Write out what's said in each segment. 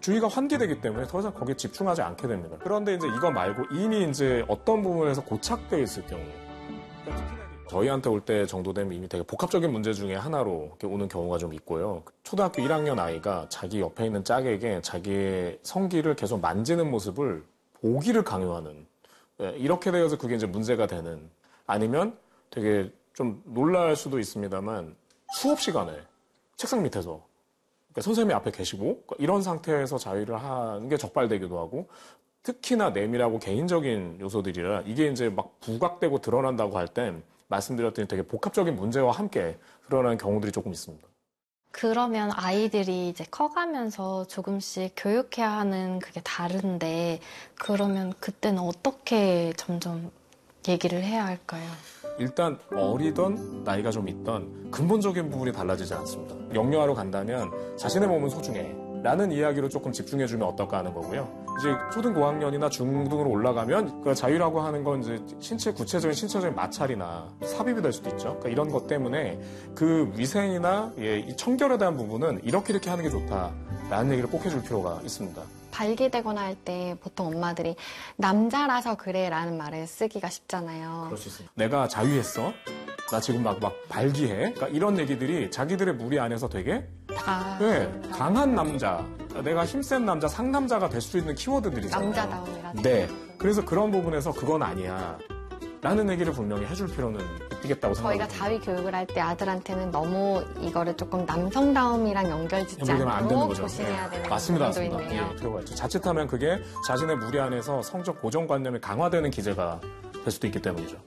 주의가 환기되기 때문에 더 이상 거기에 집중하지 않게 됩니다. 그런데 이제 이거 말고 이미 이제 어떤 부분에서 고착되어 있을 경우, 저희한테 올 때 정도 되면 이미 되게 복합적인 문제 중에 하나로 이렇게 오는 경우가 좀 있고요. 초등학교 1학년 아이가 자기 옆에 있는 짝에게 자기의 성기를 계속 만지는 모습을 보기를 강요하는, 이렇게 되어서 그게 이제 문제가 되는, 아니면 되게 좀 놀랄 수도 있습니다만 수업 시간에 책상 밑에서 그러니까 선생님이 앞에 계시고 이런 상태에서 자위를 하는 게 적발되기도 하고, 특히나 내밀하고 개인적인 요소들이라 이게 이제 막 부각되고 드러난다고 할 땐 말씀드렸더니 되게 복합적인 문제와 함께 드러나는 경우들이 조금 있습니다. 그러면 아이들이 이제 커가면서 조금씩 교육해야 하는 그게 다른데, 그러면 그때는 어떻게 점점 얘기를 해야 할까요? 일단 어리던 나이가 좀 있던 근본적인 부분이 달라지지 않습니다. 영유아로 간다면 자신의 몸은 소중해 라는 이야기로 조금 집중해주면 어떨까 하는 거고요. 이제 초등 고학년이나 중등으로 올라가면 그 자유라고 하는 건 이제 구체적인 신체적인 마찰이나 삽입이 될 수도 있죠. 그러니까 이런 것 때문에 그 위생이나 이 청결에 대한 부분은 이렇게 하는 게 좋다라는 얘기를 꼭 해줄 필요가 있습니다. 발기되거나 할 때 보통 엄마들이 남자라서 그래 라는 말을 쓰기가 쉽잖아요. 그럴 수 있습니다. 내가 자유했어? 나 지금 막 발기해? 그러니까 이런 얘기들이 자기들의 무리 안에서 되게 강한 남자, 내가 힘센 남자, 상남자가 될 수 있는 키워드들이잖아요. 남자다움이라든지. 네. 그래서 그런 부분에서 그건 아니야 라는 얘기를 분명히 해줄 필요는 있겠다고 생각합니다. 저희가 자위 교육을 할 때 아들한테는 너무 이거를 조금 남성다움이랑 연결짓지 않도록 조심해야 되는 맞습니다. 부분도 있네요. 예, 필요가 있죠. 자칫하면 그게 자신의 무리 안에서 성적 고정관념이 강화되는 기제가 될 수도 있기 때문이죠.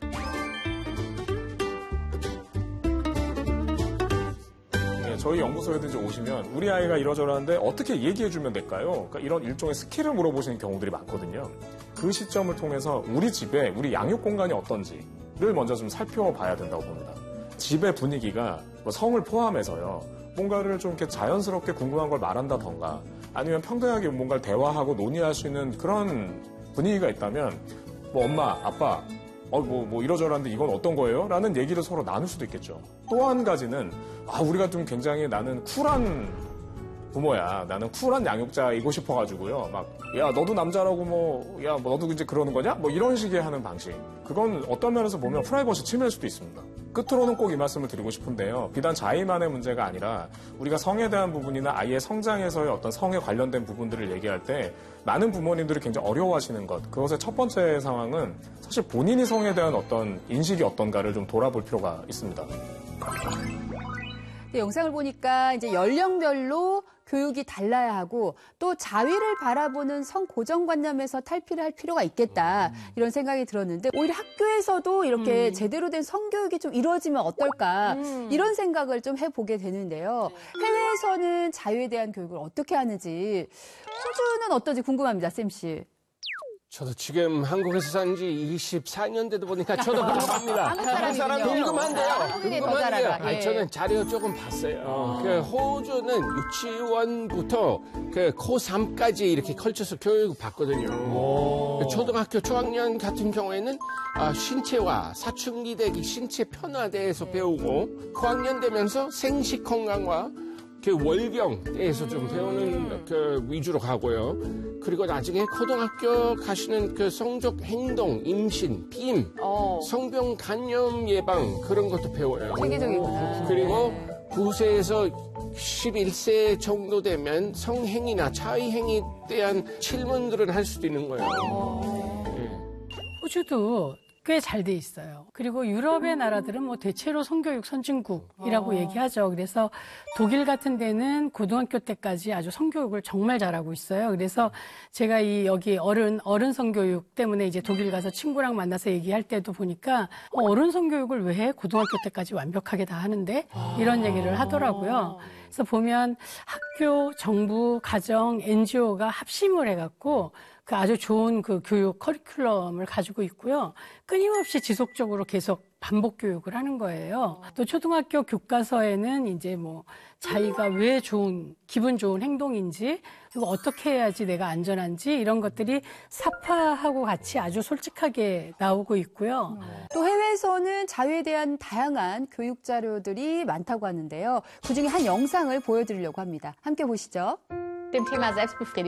저희 연구소에도 이제 오시면 우리 아이가 이러저러한데 어떻게 얘기해주면 될까요? 그러니까 이런 일종의 스킬을 물어보시는 경우들이 많거든요. 그 시점을 통해서 우리 집에 우리 양육 공간이 어떤지를 먼저 좀 살펴봐야 된다고 봅니다. 집의 분위기가 뭐 성을 포함해서요. 뭔가를 좀 이렇게 자연스럽게 궁금한 걸 말한다던가 아니면 평등하게 뭔가를 대화하고 논의할 수 있는 그런 분위기가 있다면 뭐 엄마, 아빠 뭐 이러저러한데 이건 어떤 거예요? 라는 얘기를 서로 나눌 수도 있겠죠. 또 한 가지는 우리가 좀 굉장히 나는 쿨한 부모야. 나는 쿨한 양육자이고 싶어가지고요. 야 너도 남자라고 뭐 너도 이제 그러는 거냐? 뭐 이런 식의 하는 방식. 그건 어떤 면에서 보면 프라이버시 침해일 수도 있습니다. 끝으로는 꼭 이 말씀을 드리고 싶은데요. 비단 자의만의 문제가 아니라 우리가 성에 대한 부분이나 아이의 성장에서의 어떤 성에 관련된 부분들을 얘기할 때 많은 부모님들이 굉장히 어려워하시는 것. 그것의 첫 번째 상황은 사실 본인이 성에 대한 어떤 인식이 어떤가를 좀 돌아볼 필요가 있습니다. 영상을 보니까 이제 연령별로 교육이 달라야 하고 또 자위를 바라보는 성 고정관념에서 탈피를 할 필요가 있겠다 이런 생각이 들었는데 오히려 학교에서도 이렇게 제대로 된 성교육이 좀 이루어지면 어떨까 이런 생각을 좀 해보게 되는데요. 해외에서는 자유에 대한 교육을 어떻게 하는지 호주는 어떤지 궁금합니다. 쌤 씨. 저도 지금 한국에서 산 지 24년 되다 보니까 저도 궁금합니다. 한국 사람이 궁금한데요. 한국인이 더 잘 알아. 예. 저는 자료 조금 봤어요. 그 호주는 유치원부터 그 고3까지 이렇게 걸쳐서 교육을 받거든요. 초등학교 초학년 같은 경우에는 신체와 사춘기 대기 신체 편화에 대해서 배우고 고학년 되면서 생식 건강과 그 월경에서 좀 배우는 그 위주로 가고요. 그리고 나중에 고등학교 가시는 그 성적 행동, 임신, 빔, 성병 감염 예방 그런 것도 배워요. 세계적이구나. 그리고 9세에서 11세 정도 되면 성행위나 자의행위에 대한 질문들은 할 수도 있는 거예요. 호주도 꽤 잘 돼 있어요. 그리고 유럽의 나라들은 뭐 대체로 성교육 선진국이라고 얘기하죠. 그래서 독일 같은 데는 고등학교 때까지 아주 성교육을 정말 잘하고 있어요. 그래서 제가 여기 어른 성교육 때문에 이제 독일 가서 친구랑 만나서 얘기할 때도 보니까 어른 성교육을 왜 해? 고등학교 때까지 완벽하게 다 하는데 이런 얘기를 하더라고요. 그래서 보면 학교, 정부, 가정, NGO가 합심을 해갖고 그 아주 좋은 그 교육 커리큘럼을 가지고 있고요. 끊임없이 지속적으로 계속 반복 교육을 하는 거예요. 또 초등학교 교과서에는 이제 뭐 자기가 왜 기분 좋은 행동인지 그리고 어떻게 해야지 내가 안전한지 이런 것들이 사파하고 같이 아주 솔직하게 나오고 있고요. 또 해외에서는 자유에 대한 다양한 교육 자료들이 많다고 하는데요. 그중에 한 영상을 보여드리려고 합니다. 함께 보시죠. Dem Thema Selbstbefriedigung